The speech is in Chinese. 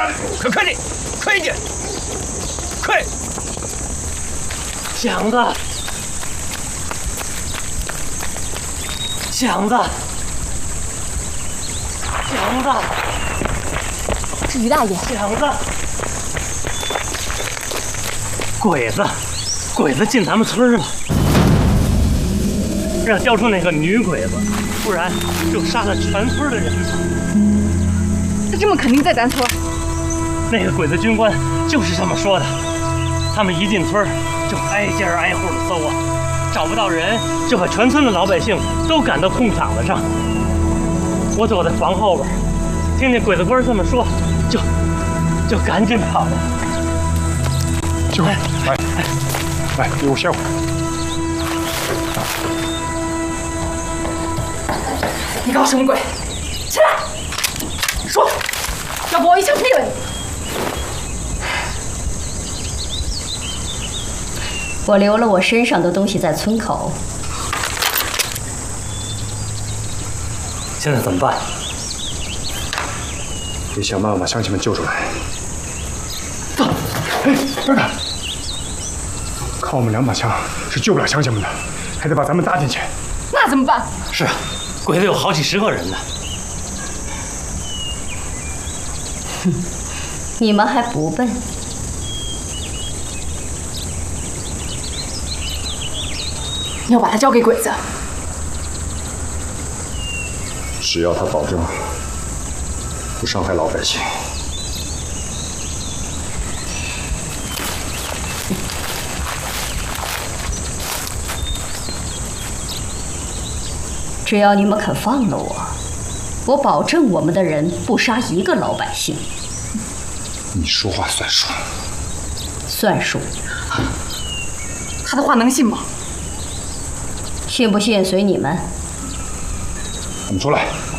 快点，快一点，快！ 祥子，祥子，祥子， 是于大爷。 祥子，鬼子进咱们村了，要交出那个女鬼子，不然就杀了全村的人。 他这么肯定在咱村？ 那个鬼子军官就是这么说的。他们一进村就挨家挨户的搜啊，找不到人，就把全村的老百姓都赶到空场子上。我躲在房后边，听见鬼子官这么说，就赶紧跑了。 就来，给我歇会儿。 你搞什么鬼？起来，说，要不我一枪毙了你！ 我留了我身上的东西在村口。 现在怎么办？ 得想办法把乡亲们救出来。走，班长，靠我们2把枪是救不了乡亲们的，还得把咱们搭进去。 那怎么办？ 是啊，鬼子有好几10个人呢。 哼，你们还不笨。 你要把他交给鬼子， 只要他保证不伤害老百姓。 只要你们肯放了我，我保证我们的人不杀一个老百姓。 你说话算数。 算数。 他的话能信吗？ 信不信随你们。 我们出来。